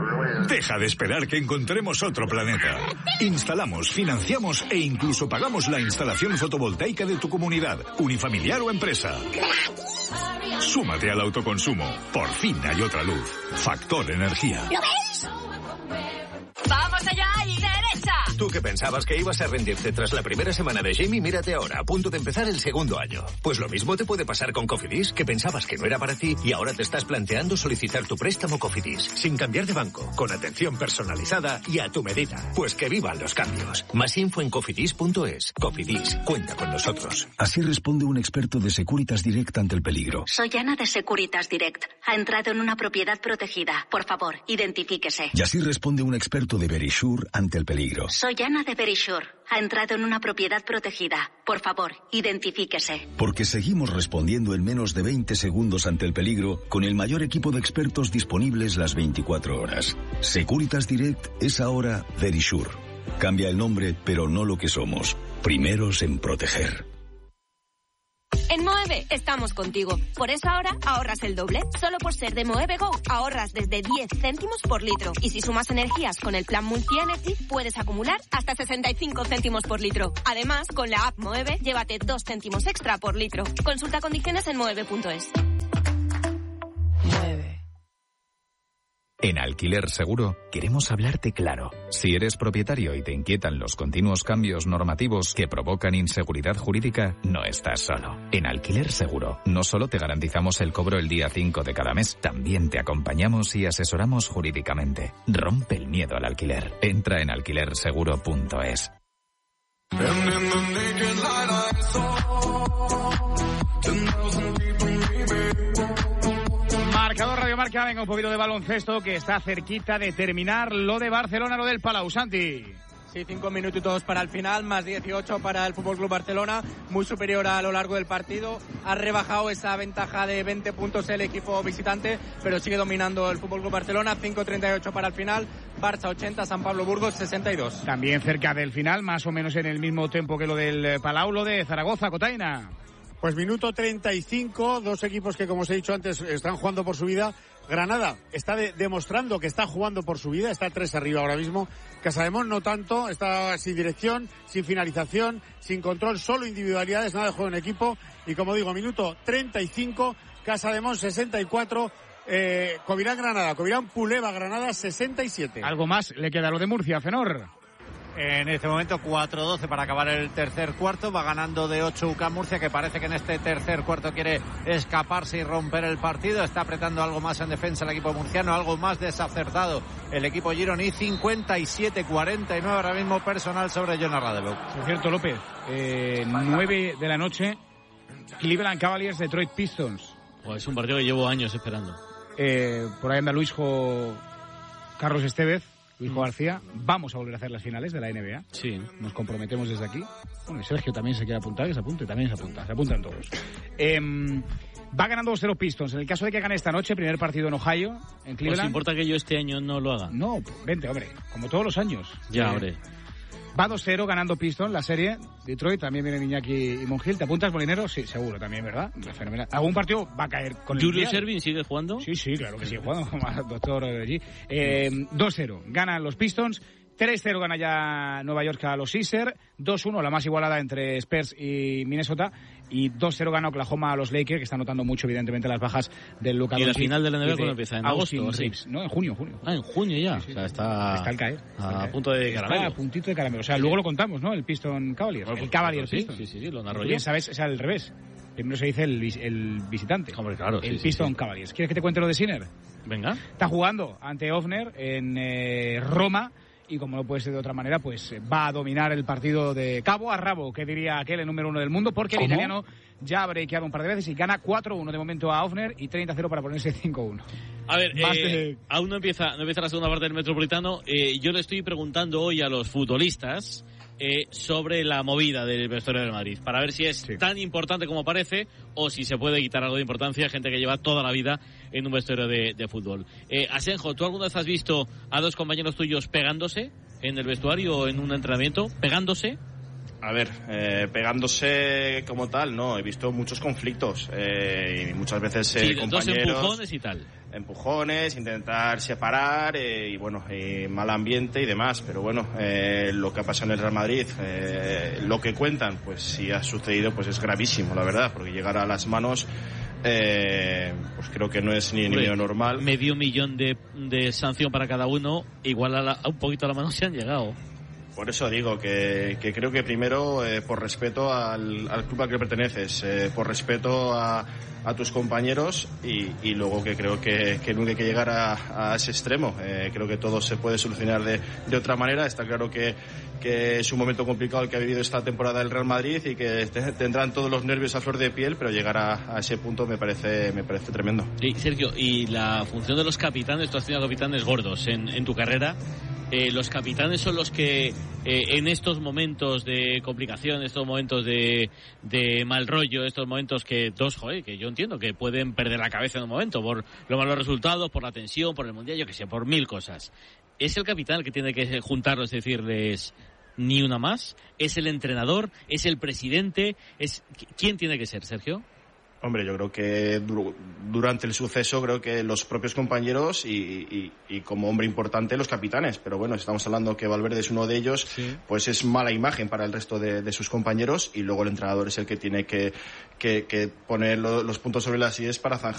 Speaker 2: Deja de esperar que encontremos otro planeta. Instalamos, financiamos e incluso pagamos la instalación fotovoltaica de tu comunidad, unifamiliar o empresa. Súmate al autoconsumo. Por fin hay otra luz. Factor Energía.
Speaker 9: ¿Lo ves? ¡Vamos allá y derecha!
Speaker 10: Tú que pensabas que ibas a rendirte tras la primera semana de Jamie, mírate ahora, a punto de empezar el segundo año. Pues lo mismo te puede pasar con Cofidis, que pensabas que no era para ti y ahora te estás planteando solicitar tu préstamo Cofidis, sin cambiar de banco, con atención personalizada y a tu medida. Pues que vivan los cambios. Más info en cofidis.es. Cofidis, cuenta con nosotros.
Speaker 13: Así responde un experto de Securitas Direct ante el peligro.
Speaker 25: Soy Ana de Securitas Direct. Ha entrado en una propiedad protegida. Por favor, identifíquese.
Speaker 13: Y así responde un experto de Verisure ante el peligro.
Speaker 25: Soy Ana de Verisure. Ha entrado en una propiedad protegida. Por favor, identifíquese.
Speaker 13: Porque seguimos respondiendo en menos de 20 segundos ante el peligro con el mayor equipo de expertos disponibles las 24 horas. Securitas Direct es ahora Verisure. Cambia el nombre, pero no lo que somos. Primeros en proteger.
Speaker 12: En Moeve estamos contigo. Por eso ahora ahorras el doble. Solo por ser de Moeve Go ahorras desde 10 céntimos por litro. Y si sumas energías con el plan Multi-Energy, puedes acumular hasta 65 céntimos por litro. Además, con la app Moeve, llévate 2 céntimos extra por litro. Consulta condiciones en moeve.es.
Speaker 14: En Alquiler Seguro queremos hablarte claro. Si eres propietario y te inquietan los continuos cambios normativos que provocan inseguridad jurídica, no estás solo. En Alquiler Seguro no solo te garantizamos el cobro el día 5 de cada mes, también te acompañamos y asesoramos jurídicamente. Rompe el miedo al alquiler. Entra en alquilerseguro.es.
Speaker 6: Marcador Radio Marca, venga un poquito de baloncesto que está cerquita de terminar lo de Barcelona, lo del Palau. Santi.
Speaker 7: Sí, 5 minutitos para el final, más 18 para el FC Barcelona, muy superior a lo largo del partido. Ha rebajado esa ventaja de 20 puntos el equipo visitante, pero sigue dominando el FC Barcelona. 5:38 para el final, Barça 80, San Pablo Burgos 62.
Speaker 6: También cerca del final, más o menos en el mismo tiempo que lo del Palau, lo de Zaragoza, Cotaina.
Speaker 26: Pues minuto 35, dos equipos que, como os he dicho antes, están jugando por su vida. Granada está demostrando que está jugando por su vida, está 3 arriba ahora mismo. Casademón no tanto, está sin dirección, sin finalización, sin control, solo individualidades, nada de juego en equipo. Y como digo, minuto 35, Casademón 64, Covirán Granada, Covirán Puleva Granada 67.
Speaker 6: Algo más le queda lo de Murcia, Fenor.
Speaker 27: En este momento 4-12 para acabar el tercer cuarto. Va ganando de 8 UCAM Murcia, que parece que en este tercer cuarto quiere escaparse y romper el partido. Está apretando algo más en defensa el equipo murciano, algo más desacertado el equipo gironí. 57-49 ahora mismo personal sobre Jonas Radelo.
Speaker 6: Por cierto, López, 9 de la noche, Cleveland Cavaliers, Detroit Pistons.
Speaker 1: Es un partido que llevo años esperando.
Speaker 6: Por ahí anda Luisjo Carlos Estevez. Luisjo García, vamos a volver a hacer las finales de la NBA.
Speaker 1: Sí.
Speaker 6: Nos comprometemos desde aquí. Bueno, y Sergio también se quiere apuntar, que se apunte, también se apuntan todos. Va ganando 2-0 Pistons. En el caso de que gane esta noche, primer partido en Ohio, en Cleveland.
Speaker 1: ¿Os importa que yo este año no lo haga?
Speaker 6: No, vente, hombre, como todos los años.
Speaker 1: Ya, hombre.
Speaker 6: Va 2-0 ganando Pistons, la serie. Detroit, también viene Iñaki y Monjil. ¿Te apuntas, Molinero? Sí, seguro también, ¿verdad? Fenomenal. ¿Algún partido va a caer con el
Speaker 1: ¿Julius Erving sigue jugando?
Speaker 6: Sí, claro que sigue jugando, como doctor allí. 2-0 ganan los Pistons. 3-0 gana ya Nueva York a los Sixers. 2-1, la más igualada entre Spurs y Minnesota. Y 2-0 gana Oklahoma a los Lakers, que están notando mucho, evidentemente, las bajas del Luka Doncic.
Speaker 1: ¿Y la final de la NBA cuándo empieza? ¿En agosto?
Speaker 6: No, en junio.
Speaker 1: Ah, en junio ya.
Speaker 6: Sí.
Speaker 1: O sea, está
Speaker 6: al caer.
Speaker 1: A punto de caramelo.
Speaker 6: Está a puntito de caramelo. O sea, luego lo contamos, ¿no? El Piston Cavaliers.
Speaker 1: Bueno,
Speaker 6: el Cavaliers Piston.
Speaker 1: Sí, lo narro yo.
Speaker 6: Bien, sabes, o sea, al revés. Primero se dice el visitante.
Speaker 1: Hombre, claro.
Speaker 6: El Piston Cavaliers. ¿Quieres que te cuente lo de Sinner?
Speaker 1: Venga.
Speaker 6: Está jugando ante Ofner en Roma. Y como no puede ser de otra manera, pues va a dominar el partido de cabo a rabo, que diría aquel, el número 1 del mundo, porque el italiano ya ha breakeado un par de veces y gana 4-1 de momento a Ofner y 30-0 para ponerse 5-1.
Speaker 1: A ver, aún no empieza la segunda parte del Metropolitano. Yo le estoy preguntando hoy a los futbolistas sobre la movida del vestuario del Madrid, para ver si es tan importante como parece o si se puede quitar algo de importancia. Gente que lleva toda la vida en un vestuario de fútbol. Asenjo, ¿tú alguna vez has visto a dos compañeros tuyos pegándose en el vestuario o en un entrenamiento? ¿Pegándose?
Speaker 5: A ver, pegándose como tal, no. He visto muchos conflictos y muchas veces compañeros...
Speaker 1: dos empujones y tal.
Speaker 5: empujones, intentar separar y bueno, mal ambiente y demás, pero bueno, lo que ha pasado en el Real Madrid, lo que cuentan, pues si ha sucedido, pues es gravísimo, la verdad, porque llegar a las manos, pues creo que no es ni medio normal.
Speaker 1: $500,000 de sanción para cada uno, igual a un poquito a la mano se han llegado.
Speaker 5: Por eso digo que creo que primero, por respeto al club al que perteneces, por respeto a tus compañeros y luego que creo que no hay que llegar a ese extremo. Creo que todo se puede solucionar de otra manera. Está claro que es un momento complicado el que ha vivido esta temporada el Real Madrid y que tendrán todos los nervios a flor de piel, pero llegar a ese punto me parece tremendo.
Speaker 1: Y Sergio, y la función de los capitanes, tú has tenido capitanes gordos en tu carrera. Los capitanes son los que en estos momentos de complicación, estos momentos de mal rollo, estos momentos que yo entiendo que pueden perder la cabeza en un momento por los malos resultados, por la tensión, por el mundial, yo que sé, por 1000 cosas. ¿Es el capitán el que tiene que juntarlos y decirles ni una más? ¿Es el entrenador? ¿Es el presidente? ¿Quién tiene que ser, Sergio?
Speaker 5: Hombre, yo creo que durante el suceso creo que los propios compañeros y como hombre importante los capitanes, pero bueno, estamos hablando que Valverde es uno de ellos, sí. Pues es mala imagen para el resto de sus compañeros y luego el entrenador es el que tiene que poner los puntos sobre las IES para zanjar